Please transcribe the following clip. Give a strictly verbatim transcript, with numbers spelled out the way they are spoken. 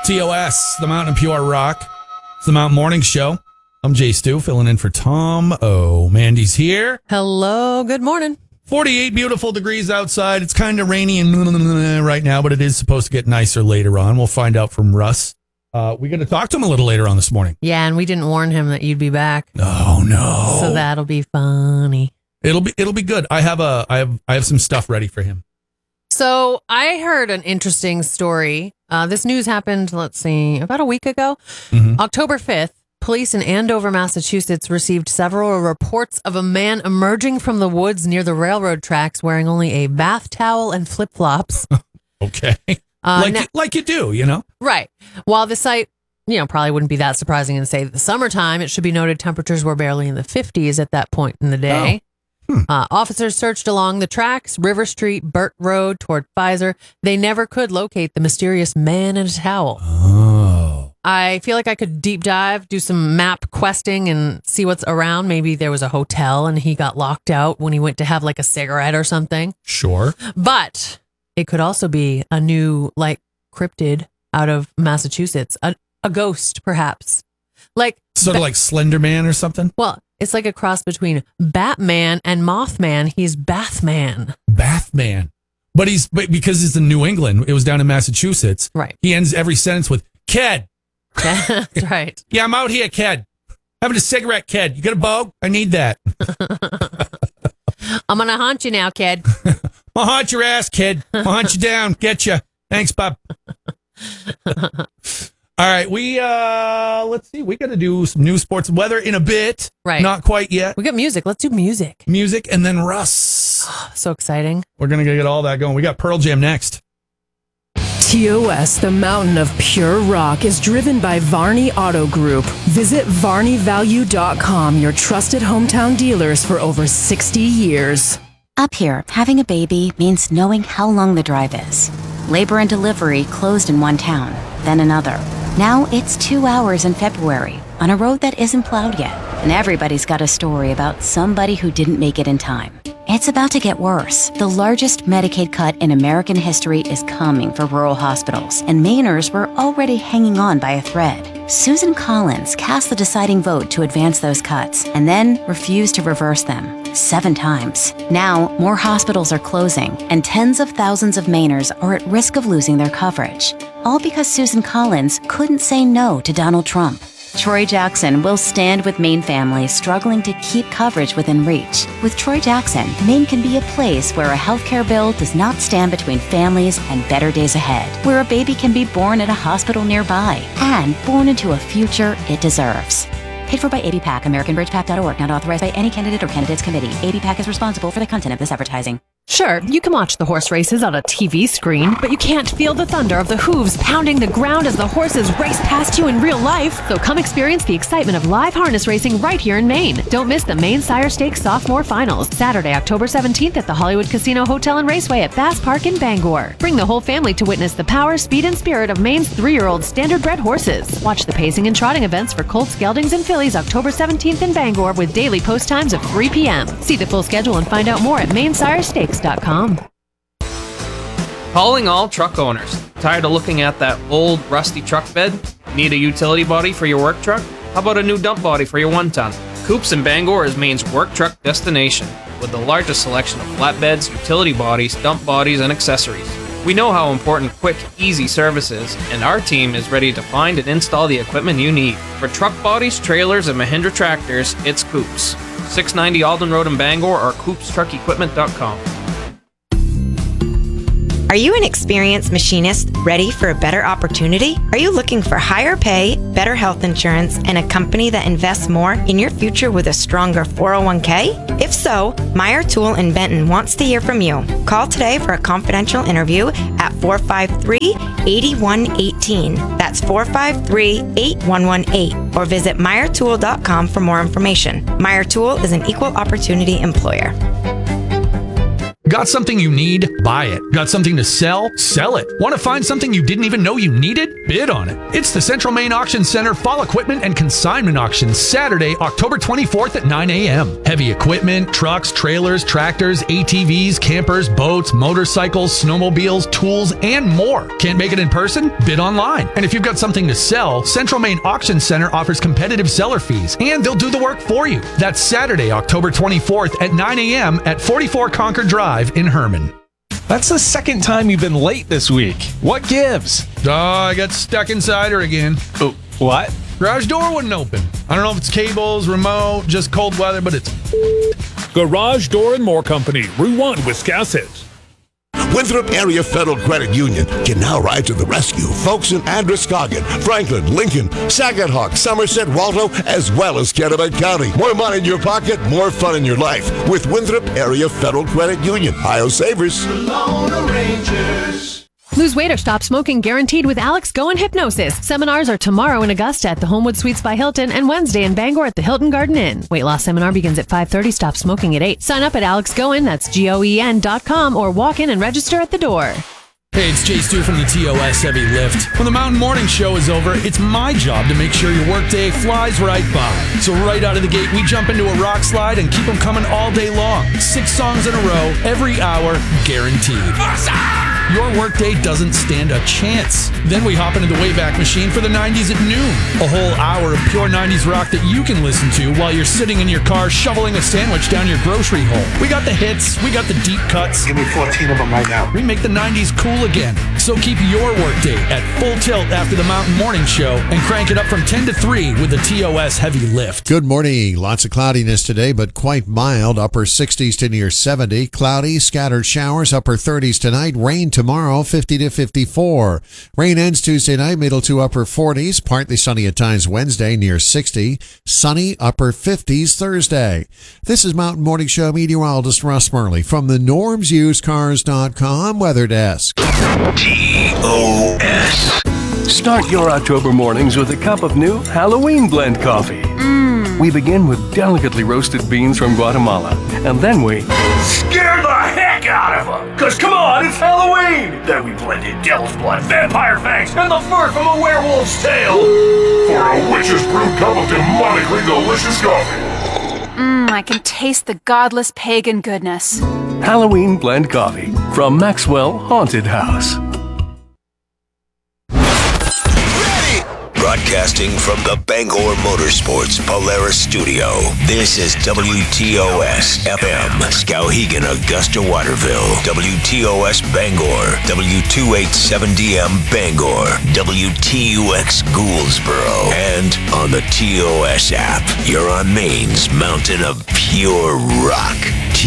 T O S, the Mountain of Pure Rock. It's the Mountain Morning Show. I'm Jay Stu, filling in for Tom O. Mandy's here. Hello, good morning. forty-eight beautiful degrees outside. It's kind of rainy and right now, but it is supposed to get nicer later on. We'll find out from Russ. Uh, we're going to talk to him a little later on this morning. Yeah, and we didn't warn him that you'd be back. Oh, no. So that'll be funny. It'll be it'll be good. I have a I have I have some stuff ready for him. So I heard an interesting story. Uh, this news happened, let's see, about a week ago. Mm-hmm. October fifth, police in Andover, Massachusetts received several reports of a man emerging from the woods near the railroad tracks wearing only a bath towel and flip-flops. Okay. Uh, like, now, like you do, you know? Right. While the site, you know, probably wouldn't be that surprising in, say, the summertime, it should be noted temperatures were barely in the fifties at that point in the day. Oh. Hmm. Uh, officers searched along the tracks, River Street, Burt Road, toward Pfizer. They never could locate the mysterious man in a towel. Oh. I feel like I could deep dive, do some map questing and see what's around. Maybe there was a hotel and he got locked out when he went to have like a cigarette or something. Sure. But it could also be a new like cryptid out of Massachusetts, a, a ghost perhaps. Like sort of like Slender Man or something? Well, it's like a cross between Batman and Mothman. He's Bathman. Bathman. But he's but because it's in New England. It was down in Massachusetts. Right. He ends every sentence with, Ked. That's right. Yeah, I'm out here, Ked. Having a cigarette, Ked. You got a bow? I need that. I'm going to haunt you now, Ked. I'll haunt your ass, kid. I'll hunt you down. Get you. Thanks, Bob. All right, we, uh, let's see, we got to do some news, sports, and weather in a bit. Right. Not quite yet. We got music. Let's do music. Music, and then Russ. So exciting. We're going to get all that going. We got Pearl Jam next. T O S, the Mountain of Pure Rock, is driven by Varney Auto Group. Visit Varney Value dot com, your trusted hometown dealers for over sixty years. Up here, having a baby means knowing how long the drive is. Labor and delivery closed in one town, then another. Now it's two hours in February on a road that isn't plowed yet. And everybody's got a story about somebody who didn't make it in time. It's about to get worse. The largest Medicaid cut in American history is coming for rural hospitals, and Mainers were already hanging on by a thread. Susan Collins cast the deciding vote to advance those cuts, and then refused to reverse them. Seven times. Now, more hospitals are closing, and tens of thousands of Mainers are at risk of losing their coverage. All because Susan Collins couldn't say no to Donald Trump. Troy Jackson will stand with Maine families struggling to keep coverage within reach. With Troy Jackson, Maine can be a place where a healthcare bill does not stand between families and better days ahead, where a baby can be born at a hospital nearby, and born into a future it deserves. Paid for by A B PAC, American Bridge Pac dot org, not authorized by any candidate or candidates committee. A B PAC is responsible for the content of this advertising. Sure, you can watch the horse races on a T V screen, but you can't feel the thunder of the hooves pounding the ground as the horses race past you in real life. So come experience the excitement of live harness racing right here in Maine. Don't miss the Maine Sire Stakes Sophomore Finals, Saturday, October seventeenth at the Hollywood Casino Hotel and Raceway at Bass Park in Bangor. Bring the whole family to witness the power, speed, and spirit of Maine's three-year-old standard-bred horses. Watch the pacing and trotting events for colts, geldings, and fillies October seventeenth in Bangor with daily post times of three p.m. See the full schedule and find out more at maine sire stakes dot com. Calling all truck owners. Tired of looking at that old, rusty truck bed? Need a utility body for your work truck? How about a new dump body for your one-ton? Coops in Bangor is Maine's work truck destination, with the largest selection of flatbeds, utility bodies, dump bodies, and accessories. We know how important quick, easy service is, and our team is ready to find and install the equipment you need. For truck bodies, trailers, and Mahindra tractors, it's Coops. six ninety Alden Road in Bangor or coops truck equipment dot com. Are you an experienced machinist ready for a better opportunity? Are you looking for higher pay, better health insurance, and a company that invests more in your future with a stronger four oh one k? If so, Meyer Tool in Benton wants to hear from you. Call today for a confidential interview at four five three, eight one one eight. That's four five three, eight one one eight. Or visit meyer tool dot com for more information. Meyer Tool is an equal opportunity employer. Got something you need? Buy it. Got something to sell? Sell it. Want to find something you didn't even know you needed? Bid on it. It's the Central Maine Auction Center Fall Equipment and Consignment Auction, Saturday, October twenty-fourth at nine a.m. Heavy equipment, trucks, trailers, tractors, A T Vs, campers, boats, motorcycles, snowmobiles, tools, and more. Can't make it in person? Bid online. And if you've got something to sell, Central Maine Auction Center offers competitive seller fees, and they'll do the work for you. That's Saturday, October twenty-fourth at nine a.m. at forty-four Concord Drive in Herman. That's the second time you've been late this week. What gives? Oh, I got stuck inside her again. Oh, what? Garage door wouldn't open. I don't know if it's cables, remote, just cold weather, but it's... Garage Door and More Company, Route one, Wiscasset. Winthrop Area Federal Credit Union can now ride to the rescue. Folks in Androscoggin, Franklin, Lincoln, Saginaw, Somerset, Waldo, as well as Kennebec County. More money in your pocket, more fun in your life with Winthrop Area Federal Credit Union. Ohio Savers. Lose weight or stop smoking guaranteed with Alex Go and Hypnosis. Seminars are tomorrow in Augusta at the Homewood Suites by Hilton and Wednesday in Bangor at the Hilton Garden Inn. Weight loss seminar begins at five thirty. Stop smoking at eight. Sign up at alex goen, that's G O E N dot com, or walk in and register at the door. Hey, it's Jay Stu from the T O S Heavy Lift. When the Mountain Morning Show is over, it's my job to make sure your workday flies right by. So right out of the gate, we jump into a rock slide and keep them coming all day long. Six songs in a row, every hour, guaranteed. Your workday doesn't stand a chance. Then we hop into the Wayback Machine for the nineties at noon. A whole hour of pure nineties rock that you can listen to while you're sitting in your car shoveling a sandwich down your grocery hole. We got the hits, we got the deep cuts. Give me fourteen of them right now. We make the nineties cool again. So keep your workday at full tilt after the Mountain Morning Show and crank it up from ten to three with the T O S Heavy Lift. Good morning. Lots of cloudiness today, but quite mild. Upper sixties to near seventy. Cloudy, scattered showers, upper thirties tonight. Rain tomorrow, fifty to fifty-four. Rain ends Tuesday night, middle to upper forties. Partly sunny at times Wednesday, near sixty. Sunny, upper fifties Thursday. This is Mountain Morning Show meteorologist Russ Murley from the norms used cars dot com Weather Desk. T O S. Start your October mornings with a cup of new Halloween blend coffee. Mm. We begin with delicately roasted beans from Guatemala, and then we scare the heck out of them! Cause come on, it's Halloween! Then we blended devil's blood, vampire fangs, and the fur from a werewolf's tail! For a witch's brewed cup of demonically delicious coffee. Mmm, I can taste the godless pagan goodness. Halloween blend coffee from Maxwell Haunted House. Broadcasting from the Bangor Motorsports Polaris Studio, this is W T O S F M, Skowhegan, Augusta, Waterville, W T O S Bangor, W two eighty-seven D M Bangor, W T U X Gouldsboro, and on the T O S app. You're on Maine's mountain of pure rock.